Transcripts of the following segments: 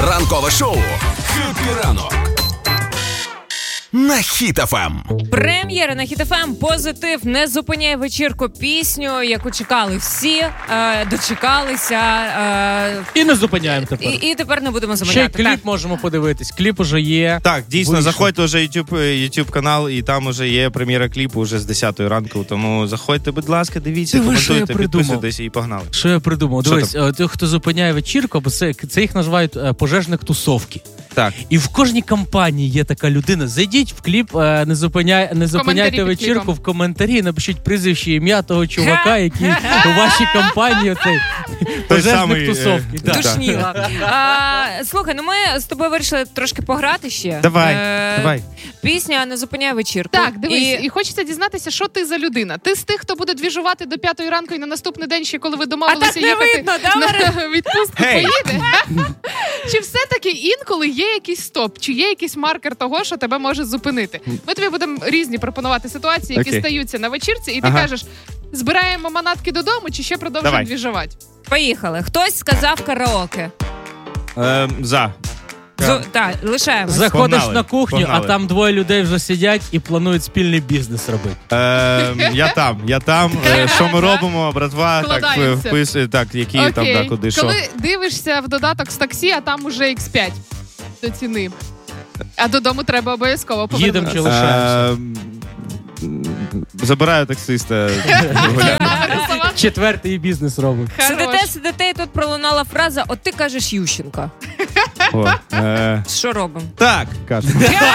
Ранкове шоу «Хеппі ранок» на Хіт ФМ. Прем'єра на Хіт ФМ. Позитив не зупиняє вечірку, пісню, яку чекали всі, дочекалися. І не зупиняємо тепер. І тепер не будемо зупиняти. Ще й кліп можемо подивитись. Кліп уже є. Так, дійсно, Вийшов. заходьте вже YouTube канал, і там уже є прем'єра кліпу вже з 10 ранку. Тому заходьте, будь ласка, дивіться, коментуйте, підписуйтесь і погнали. Що я придумав? Дивись, тих, хто зупиняє вечірку, бо це їх називають пожежник тусовки. Так. І в кожній компанії є така людина. Зайдіть в кліп, не зупиняйте вечірку, в коментарі напишіть прізвище, ім'я того чувака, який у вашій компанії цей пожежник тусовки. Душніла. Слухай, ми з тобою вирішили трошки пограти ще. Давай. Пісня «Не зупиняє вечірку». Так, дивись, і хочеться дізнатися, що ти за людина. Ти з тих, хто буде двіжувати до 5 ранку і на наступний день, ще коли ви домовилися їхати на відпустку, поїде? Чи все-таки інколи є якийсь стоп? Чи є якийсь маркер того, що тебе може зупинити? Ми тобі будемо різні пропонувати ситуації, які стаються на вечірці, і ти кажеш, збираємо манатки додому, чи ще продовжуємо двіжувати? Поїхали. Хтось сказав караоке. Так, лишаємось. Заходиш Погнали, на кухню, а там двоє людей вже сидять і планують спільний бізнес робити. Я там. Що ми робимо, братва? Вкладаємося. Які там, куди, що. Коли дивишся в додаток з таксі, а там уже X5 до ціни. А додому треба обов'язково повернутися. Їдемо чи лишаємося? Забираю таксиста. Четвертий бізнес робить. Сидите, і тут пролунала фраза «От ти кажеш Ющенка». Що робимо? Так, кажу.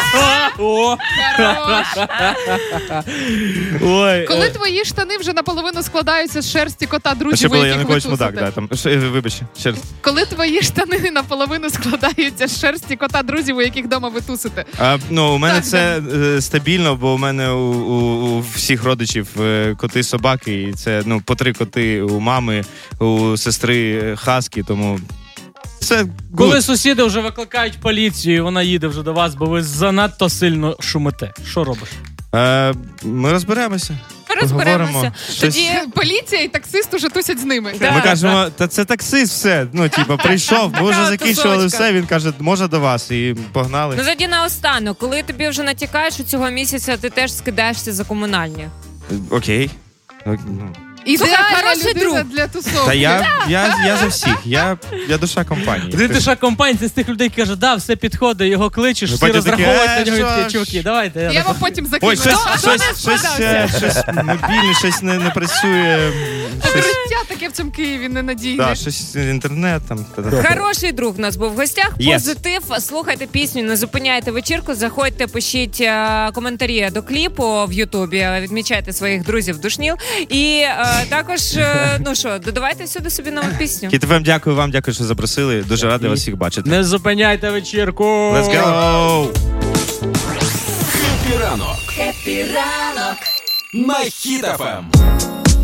Коли твої штани вже наполовину складаються з шерсті кота Ще друзів, було, я яких не ви хочу мудак, тусите. Вибач, ще раз. Коли твої штани наполовину складаються з шерсті кота друзів, у яких дома ви тусите. У мене це стабільно, бо у мене у всіх родичів коти, собаки, і це по 3 коти у мами, у сестри хаски, тому це Коли сусіди вже викликають поліцію, і вона їде вже до вас, бо ви занадто сильно шумите. Що робиш? Ми розберемося. Розберемося. Тоді поліція і таксист уже тусять з ними. Ми кажемо, та це таксист все. Прийшов, ми вже закінчували все, він каже, може до вас, і погнали. Тоді наостанок, коли тобі вже натякаєш, що цього місяця ти теж скидаєшся за комунальні. Окей. Ідеальна людина друг. для тусовки. Та я за всіх, я душа компанії. Ти душа компанії, це з тих людей, які каже, все підходить, його кличеш, всі розраховують на нього, такі, чуваки, давайте. Я вам потім закину. Ой, щось мобільне, щось не працює. Життя таке в цьому Києві ненадійне. Так, щось інтернет там. Хороший друг у нас був в гостях. Yes. Позитив. Слухайте пісню, не зупиняйте вечірку. Заходьте, пишіть коментарі до кліпу в Ютубі, відмічайте своїх друзів душніл. І також, додавайте сюди собі нову пісню. Хіт ФМ, дякую вам, дякую, що запросили. Дуже радий вас всіх бачити. Не зупиняйте вечірку! Let's go! Хеппі ранок на Хіт ФМ.